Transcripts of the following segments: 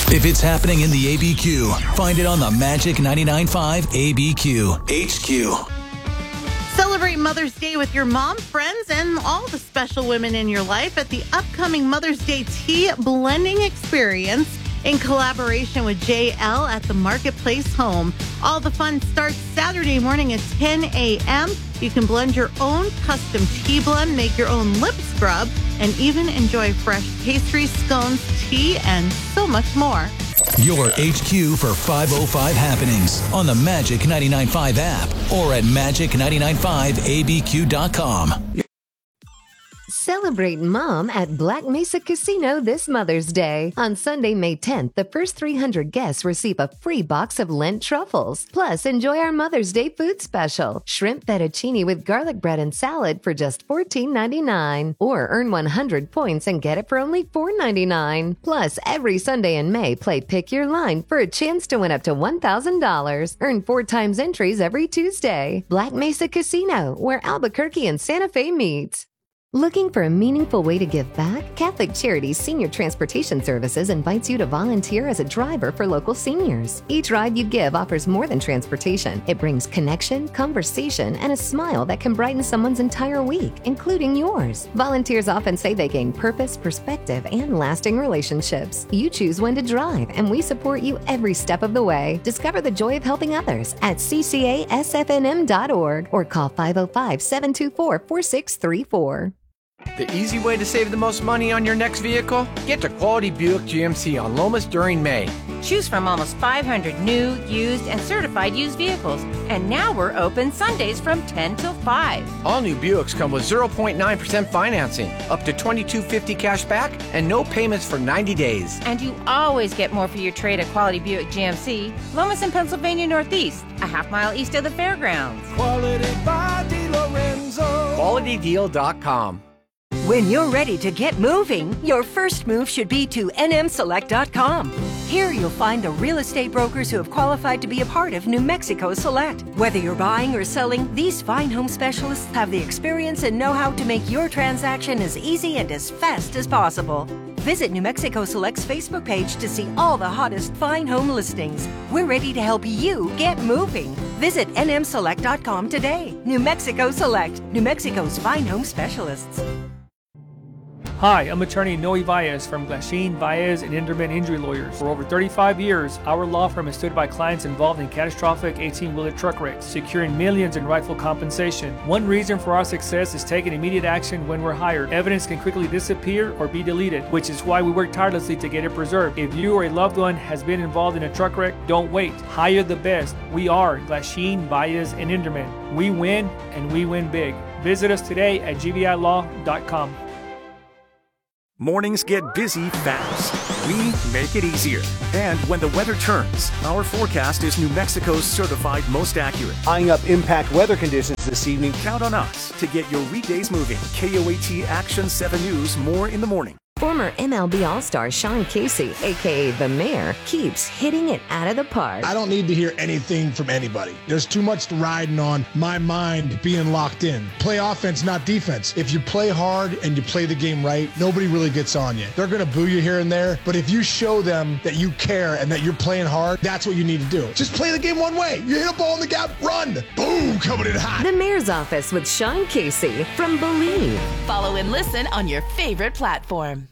If it's happening in the ABQ, find it on the Magic 99.5 ABQ HQ. Celebrate Mother's Day with your mom, friends, and all the special women in your life at the upcoming Mother's Day Tea Blending Experience in collaboration with JL at the Marketplace Home. All the fun starts Saturday morning at 10 a.m. You can blend your own custom tea blend, make your own lip scrub, and even enjoy fresh pastries, scones, tea, and so much more. Your HQ for 505 happenings on the Magic 99.5 app or at magic995abq.com. Celebrate Mom at Black Mesa Casino this Mother's Day. On Sunday, May 10th, the first 300 guests receive a free box of Lent truffles. Plus, enjoy our Mother's Day food special, shrimp fettuccine with garlic bread and salad for just $14.99. Or earn 100 points and get it for only $4.99. Plus, every Sunday in May, play Pick Your Line for a chance to win up to $1,000. Earn 4 times entries every Tuesday. Black Mesa Casino, where Albuquerque and Santa Fe meet. Looking for a meaningful way to give back? Catholic Charities Senior Transportation Services invites you to volunteer as a driver for local seniors. Each ride you give offers more than transportation. It brings connection, conversation, and a smile that can brighten someone's entire week, including yours. Volunteers often say they gain purpose, perspective, and lasting relationships. You choose when to drive, and we support you every step of the way. Discover the joy of helping others at ccasfnm.org or call 505-724-4634. The easy way to save the most money on your next vehicle? Get to Quality Buick GMC on Lomas during May. Choose from almost 500 new, used, and certified used vehicles. And now we're open Sundays from 10 till 5. All new Buicks come with 0.9% financing, up to $22.50 cash back, and no payments for 90 days. And you always get more for your trade at Quality Buick GMC, Lomas in Pennsylvania Northeast, a half-mile east of the fairgrounds. Quality by DeLorenzo. QualityDeal.com. When you're ready to get moving, your first move should be to nmselect.com. Here you'll find the real estate brokers who have qualified to be a part of New Mexico Select. Whether you're buying or selling, these fine home specialists have the experience and know-how to make your transaction as easy and as fast as possible. Visit New Mexico Select's Facebook page to see all the hottest fine home listings. We're ready to help you get moving. Visit nmselect.com today. New Mexico Select, New Mexico's fine home specialists. Hi, I'm attorney Noe Baez from Glasheen, Baez, and Inderman Injury Lawyers. For over 35 years, our law firm has stood by clients involved in catastrophic 18-wheeler truck wrecks, securing millions in rightful compensation. One reason for our success is taking immediate action when we're hired. Evidence can quickly disappear or be deleted, which is why we work tirelessly to get it preserved. If you or a loved one has been involved in a truck wreck, don't wait. Hire the best. We are Glasheen, Baez, and Inderman. We win, and we win big. Visit us today at gvilaw.com. Mornings get busy fast. We make it easier. And when the weather turns, our forecast is New Mexico's certified most accurate. Eyeing up impact weather conditions this evening. Count on us to get your weekdays moving. KOAT Action 7 News, more in the morning. Former MLB All-Star Sean Casey, a.k.a. The Mayor, keeps hitting it out of the park. I don't need to hear anything from anybody. There's too much riding on my mind being locked in. Play offense, not defense. If you play hard and you play the game right, nobody really gets on you. They're going to boo you here and there, but if you show them that you care and that you're playing hard, that's what you need to do. Just play the game one way. You hit a ball in the gap, run. Boom, coming in hot. The Mayor's Office with Sean Casey from Believe. Follow and listen on your favorite platform.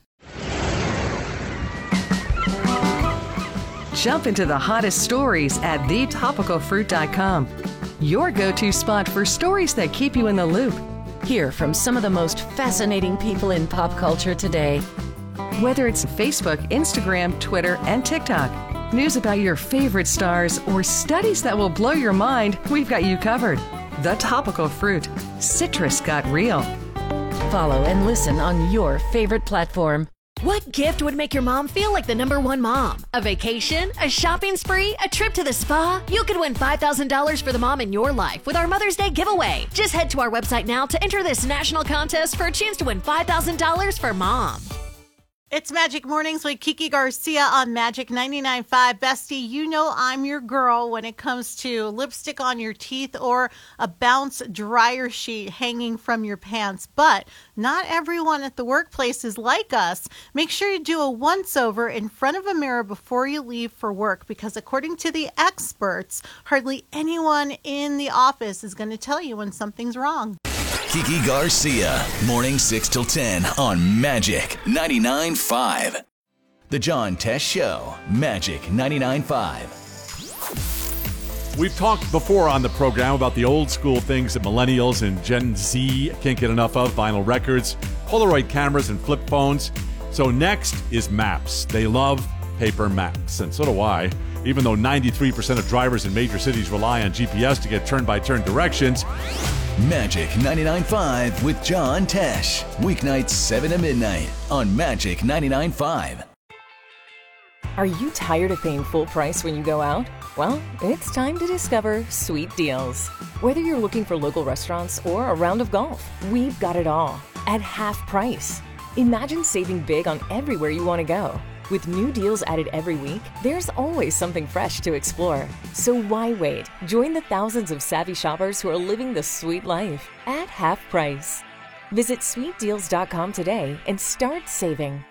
Jump into the hottest stories at thetopicalfruit.com. Your go-to spot for stories that keep you in the loop. Hear from some of the most fascinating people in pop culture today. Whether it's Facebook, Instagram, Twitter, and TikTok, news about your favorite stars, or studies that will blow your mind, we've got you covered. The Topical Fruit. Citrus got real. Follow and listen on your favorite platform. What gift would make your mom feel like the #1 mom? A vacation? A shopping spree? A trip to the spa? You could win $5,000 for the mom in your life with our Mother's Day giveaway. Just head to our website now to enter this national contest for a chance to win $5,000 for mom. It's Magic Mornings with Kiki Garcia on Magic 99.5. Bestie, you know I'm your girl when it comes to lipstick on your teeth or a bounce dryer sheet hanging from your pants. But not everyone at the workplace is like us. Make sure you do a once-over in front of a mirror before you leave for work, because according to the experts, hardly anyone in the office is going to tell you when something's wrong. Kiki Garcia, morning 6 till 10 on Magic 99.5. The John Tesh Show, Magic 99.5. We've talked before on the program about the old school things that millennials and Gen Z can't get enough of: vinyl records, Polaroid cameras, and flip phones. So next is maps. They love paper maps, and so do I. Even though 93% of drivers in major cities rely on GPS to get turn-by-turn directions. Magic 99.5 with John Tesh. Weeknights 7 to midnight on Magic 99.5. Are you tired of paying full price when you go out? Well, it's time to discover Sweet Deals. Whether you're looking for local restaurants or a round of golf, we've got it all at half price. Imagine saving big on everywhere you want to go. With new deals added every week, there's always something fresh to explore. So why wait? Join the thousands of savvy shoppers who are living the sweet life at half price. Visit sweetdeals.com today and start saving.